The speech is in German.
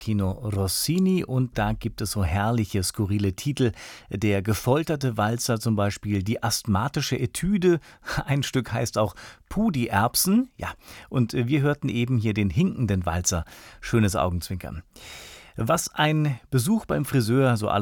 Tino Rossini, und da gibt es so herrliche, skurrile Titel. Der gefolterte Walzer zum Beispiel, die asthmatische Etüde, ein Stück heißt auch Puh, die Erbsen. Ja, und wir hörten eben hier den hinkenden Walzer. Schönes Augenzwinkern. Was ein Besuch beim Friseur so